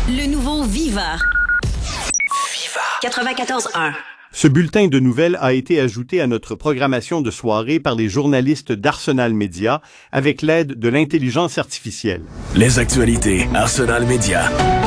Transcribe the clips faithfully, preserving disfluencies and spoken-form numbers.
Le nouveau Viva. Viva. quatre-vingt-quatorze un. Ce bulletin de nouvelles a été ajouté à notre programmation de soirée par les journalistes d'Arsenal Média avec l'aide de l'intelligence artificielle. Les actualités Arsenal Média.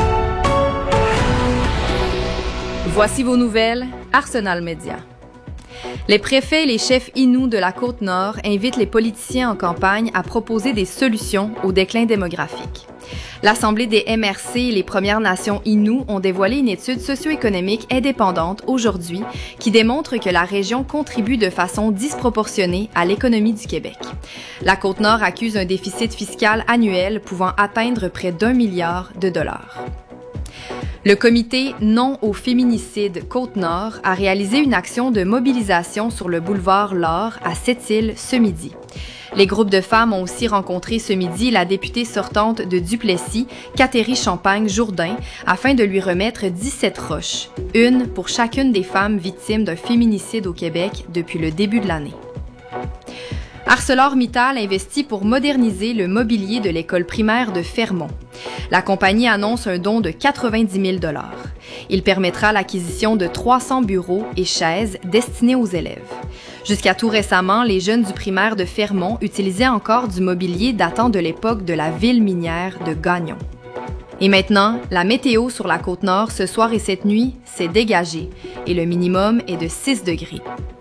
Voici vos nouvelles, Arsenal Média. Les préfets et les chefs Innu de la Côte-Nord invitent les politiciens en campagne à proposer des solutions au déclin démographique. L'Assemblée des M R C et les Premières Nations Innu ont dévoilé une étude socio-économique indépendante aujourd'hui qui démontre que la région contribue de façon disproportionnée à l'économie du Québec. La Côte-Nord accuse un déficit fiscal annuel pouvant atteindre près d'un milliard de dollars. Le comité Non au féminicide Côte-Nord a réalisé une action de mobilisation sur le boulevard Laure à Sept-Îles ce midi. Les groupes de femmes ont aussi rencontré ce midi la députée sortante de Duplessis, Catherine Champagne-Jourdain, afin de lui remettre dix-sept roches, une pour chacune des femmes victimes d'un féminicide au Québec depuis le début de l'année. ArcelorMittal investit pour moderniser le mobilier de l'école primaire de Fermont. La compagnie annonce un don de quatre-vingt-dix mille dollars. Il permettra l'acquisition de trois cents bureaux et chaises destinés aux élèves. Jusqu'à tout récemment, les jeunes du primaire de Fermont utilisaient encore du mobilier datant de l'époque de la ville minière de Gagnon. Et maintenant, la météo sur la Côte-Nord ce soir et cette nuit, c'est dégagé et le minimum est de six degrés.